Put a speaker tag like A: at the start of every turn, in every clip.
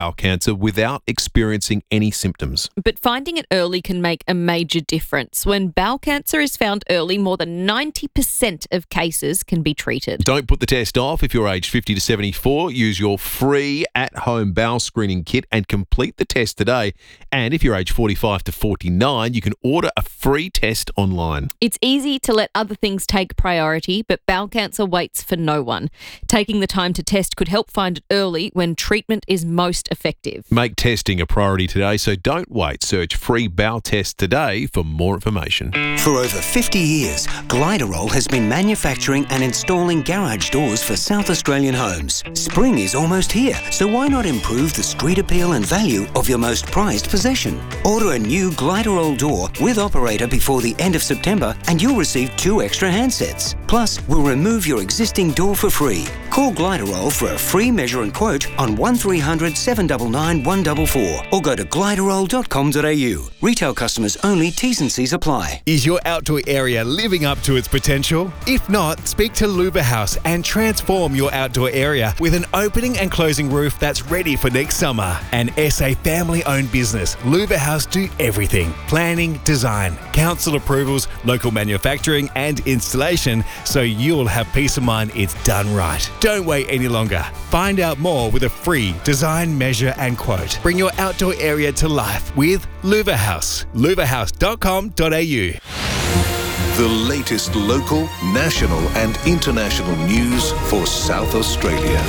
A: bowel cancer without experiencing any symptoms.
B: But finding it early can make a major difference. When bowel cancer is found early, more than 90% of cases can be treated.
A: Don't put the test off if you're aged 50 to 74. Use your free at-home bowel screening kit and complete the test today. And if you're aged 45 to 49, you can order a free test online.
B: It's easy to let other things take priority, but bowel cancer waits for no one. Taking the time to test could help find it early when treatment is most effective.
A: Make testing a priority today, so don't wait. Search free bowel test today for more information.
C: For over 50 years, Gliderol has been manufacturing and installing garage doors for South Australian homes. Spring is almost here, so why not improve the street appeal and value of your most prized possession? Order a new Gliderol door with operator before the end of September and you'll receive 2 extra handsets. Plus, we'll remove your existing door for free. Call Gliderol for a free measure and quote on 1300 799 144 or go to gliderol.com.au. Retail customers only, T's and C's apply.
D: Is your outdoor area living up to its potential? If not, speak to Luba House and transform your outdoor area with an opening and closing roof that's ready for next summer. An SA family-owned business, Luba House do everything. Planning, design, council approvals, local manufacturing and installation, so you'll have peace of mind it's done right. Don't wait any longer. Find out more with a free design, measure and quote. Bring your outdoor area to life with Luba House. luvahouse.com.au.
E: The latest local, national and international news for South Australia.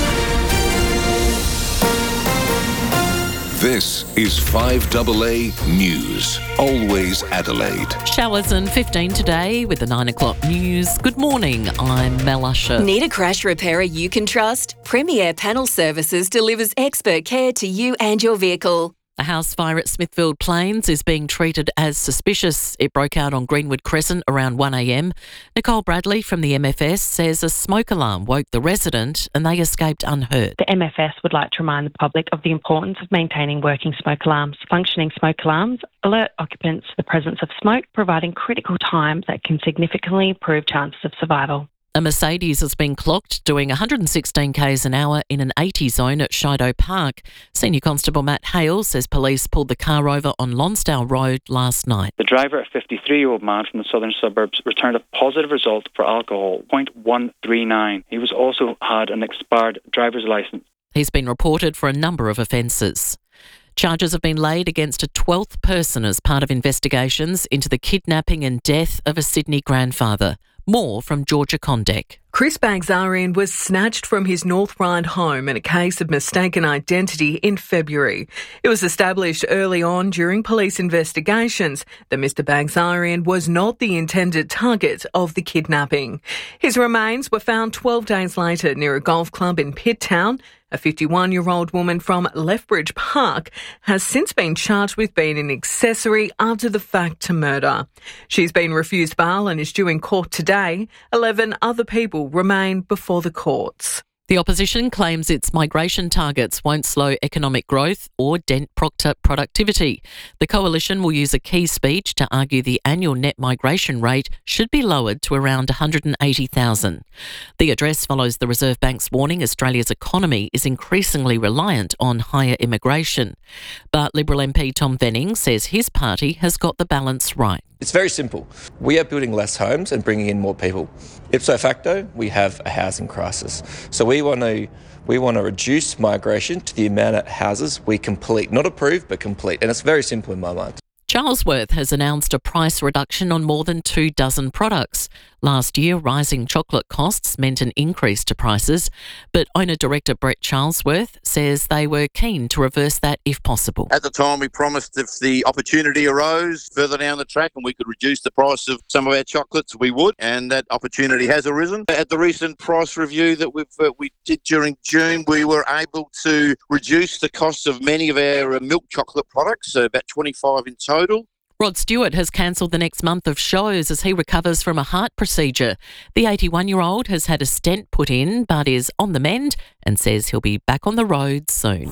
E: This is 5AA News, always Adelaide.
F: Showers and 15 today with the 9 o'clock news. Good morning, I'm Mel Usher.
G: Need a crash repairer you can trust? Premier Panel Services delivers expert care to you and your vehicle.
F: A house fire at Smithfield Plains is being treated as suspicious. It broke out on Greenwood Crescent around 1 a.m. Nicole Bradley from the MFS says a smoke alarm woke the resident and they escaped unhurt.
H: The MFS would like to remind the public of the importance of maintaining working smoke alarms. Functioning smoke alarms alert occupants to the presence of smoke, providing critical time that can significantly improve chances of survival.
F: A Mercedes has been clocked doing 116 k's an hour in an 80 zone at Shido Park. Senior Constable Matt Hale says police pulled the car over on Lonsdale Road last night.
I: The driver, a 53-year-old man from the southern suburbs, returned a positive result for alcohol, 0.139. He was also had an expired driver's licence.
F: He's been reported for a number of offences. Charges have been laid against a 12th person as part of investigations into the kidnapping and death of a Sydney grandfather. More from Georgia Condek.
J: Chris Bagzarian was snatched from his North Ryde home in a case of mistaken identity in February. It was established early on during police investigations that Mr Bagzarian was not the intended target of the kidnapping. His remains were found 12 days later near a golf club in Pitt Town. A 51-year-old woman from Lethbridge Park has since been charged with being an accessory after the fact to murder. She's been refused bail and is due in court today. 11 other people remain before the courts.
F: The opposition claims its migration targets won't slow economic growth or dent productivity. The coalition will use a key speech to argue the annual net migration rate should be lowered to around 180,000. The address follows the Reserve Bank's warning Australia's economy is increasingly reliant on higher immigration. But Liberal MP Tom Venning says his party has got the balance right.
K: It's very simple. We are building less homes and bringing in more people. Ipso facto, we have a housing crisis. So we want to reduce migration to the amount of houses we complete, not approve, but complete. And it's very simple in my mind.
F: Charlesworth has announced a price reduction on more than 2 dozen products. Last year, rising chocolate costs meant an increase to prices, but owner-director Brett Charlesworth says they were keen to reverse that if possible.
L: At the time, we promised if the opportunity arose further down the track and we could reduce the price of some of our chocolates, we would, and that opportunity has arisen. At the recent price review that we did during June, we were able to reduce the cost of many of our milk chocolate products, so about 25 in total.
F: Rod Stewart has cancelled the next month of shows as he recovers from a heart procedure. The 81-year-old has had a stent put in but is on the mend and says he'll be back on the road soon.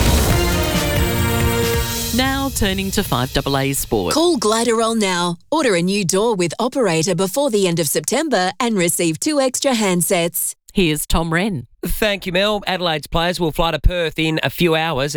F: Now turning to 5AA Sport.
G: Call Gliderol now. Order a new door with operator before the end of September and receive 2 extra handsets.
F: Here's Tom Wren.
M: Thank you, Mel. Adelaide's players will fly to Perth in a few hours.